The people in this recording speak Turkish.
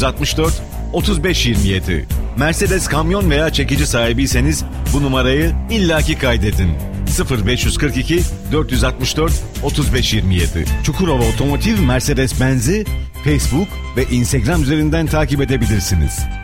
464 3527. Mercedes kamyon veya çekici sahibiyseniz bu numarayı illaki kaydedin. 0542 464 3527. Çukurova Otomotiv Mercedes-Benz'i Facebook ve Instagram üzerinden takip edebilirsiniz.